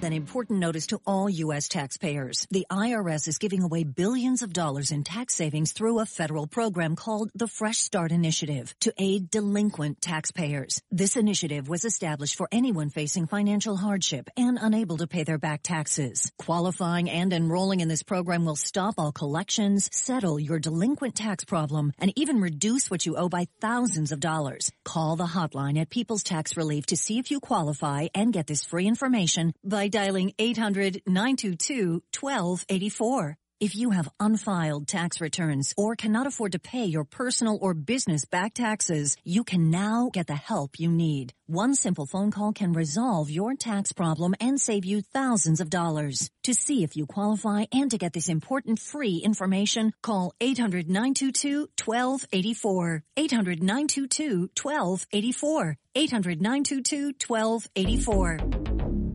an important notice to all U.S. taxpayers. The IRS is giving away billions of dollars in tax savings through a federal program called the Fresh Start Initiative to aid delinquent taxpayers. This initiative was established for anyone facing financial hardship and unable to pay their back taxes. Qualifying and enrolling in this program will stop all collections, settle your delinquent tax problem, and even reduce what you owe by thousands of dollars. Call the hotline at People's Tax Relief to see if you qualify and get this free information by dialing 800-922-1284. If you have unfiled tax returns or cannot afford to pay your personal or business back taxes, you can now get the help you need. One simple phone call can resolve your tax problem and save you thousands of dollars. To see if you qualify and to get this important free information, call 800-922-1284. 800-922-1284. 800-922-1284.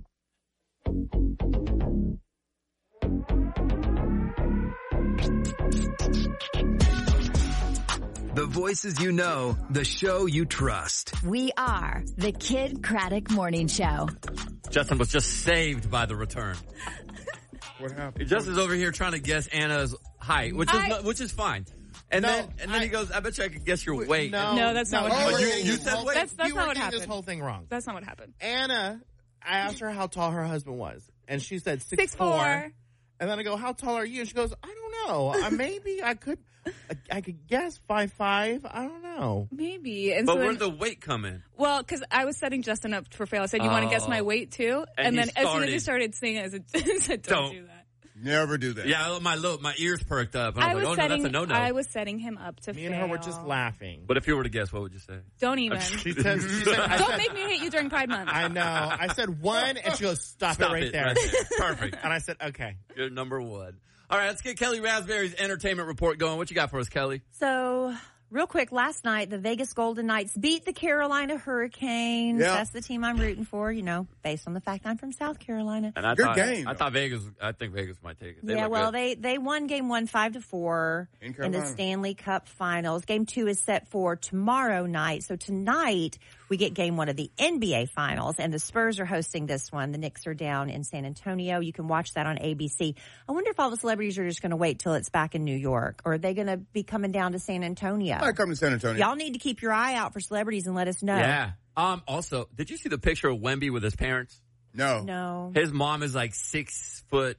The voices you know, the show you trust. We are the Kid Craddock Morning Show. Justin was just saved by the return. What happened? Justin's over here trying to guess Anna's height, which is fine. And then he goes, I bet you I could guess your weight. No, that's not what happened. You said weight? That's not what happened. This whole thing wrong. That's not what happened. Anna, I asked her how tall her husband was, and she said 6'4". 6'4". And then I go, how tall are you? And she goes, I don't know. Maybe I could guess 5'5". I don't know. Maybe. And but so where did the weight come in? Well, because I was setting Justin up for fail. I said, you want to guess my weight too? And then as soon as he started singing, I said, don't do that. Never do that. Yeah, my ears perked up. And I was like, no, that's a no-no. I was setting him up to fail. Me and her were just laughing. But if you were to guess, what would you say? Don't even. She said, don't make me hate you during Pride Month. I know. I said 1, and she goes, stop it right there. Perfect. And I said, okay. You're number 1. All right, let's get Kelly Raspberry's entertainment report going. What you got for us, Kelly? So, real quick, last night, the Vegas Golden Knights beat the Carolina Hurricanes. Yep. That's the team I'm rooting for, based on the fact I'm from South Carolina. And I Good thought, game. I think Vegas might take it. They won game 1 5-4 in the Stanley Cup Finals. Game 2 is set for tomorrow night. So tonight we get game 1 of the NBA Finals, and the Spurs are hosting this one. The Knicks are down in San Antonio. You can watch that on ABC. I wonder if all the celebrities are just going to wait till it's back in New York, or are they going to be coming down to San Antonio? I come to San Antonio. Y'all need to keep your eye out for celebrities and let us know. Yeah. Also, did you see the picture of Wemby with his parents? No. His mom is like 6 foot,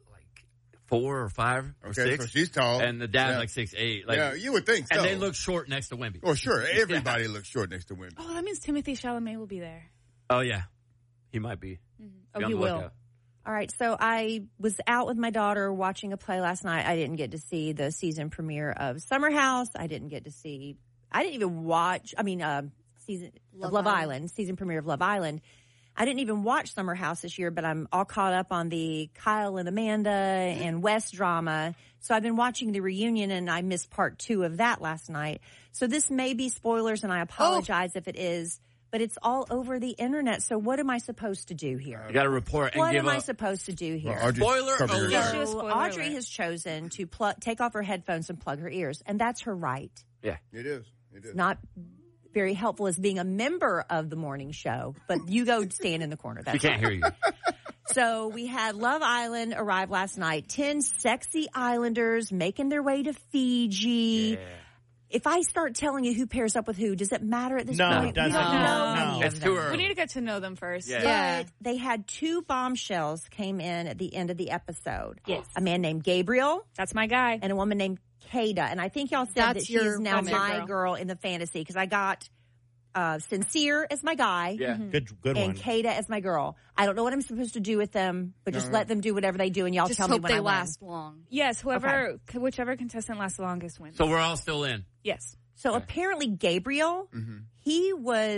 4 or 5 or 6. So she's tall. And the dad's like 6'8". Like, yeah, you would think so. And they look short next to Wemby. Oh, sure. Everybody looks short next to Wemby. Oh, that means Timothée Chalamet will be there. Oh, yeah. He might be. Mm-hmm. Oh, he will. Lookout. All right, so I was out with my daughter watching a play last night. I didn't get to see the season premiere of Summer House. I didn't even watch, season of Love Island, season premiere of Love Island. I didn't even watch Summer House this year, but I'm all caught up on the Kyle and Amanda and Wes drama. So I've been watching the reunion, and I missed part 2 of that last night. So this may be spoilers, and I apologize if it is, but it's all over the internet. So what am I supposed to do here? You got to report and what give am up. I supposed to do here? Well, Spoiler alert. So Audrey has chosen to take off her headphones and plug her ears, and that's her right. Yeah. It is. Not very helpful as being a member of the morning show, but you go stand in the corner. That's She can't hear you. So we had Love Island arrive last night. 10 sexy islanders making their way to Fiji. Yeah. If I start telling you who pairs up with who, does it matter at this No, point? it doesn't. We don't know No. any of It's them. too early. We need to get to know them first. Yeah. But they had 2 bombshells came in at the end of the episode. Yes. A man named Gabriel That's my guy. and a woman named Kada. And I think y'all said that That's she is your now that's your my girl in the fantasy, because I got Sincere as my guy. Yeah. Good And one. Kada as my girl. I don't know what I'm supposed to do with them, but just let them do whatever they do, and y'all Just tell me hope when they I win. last long. Yes, whichever contestant lasts the longest wins. So we're all still in. Yes. So apparently Gabriel, he was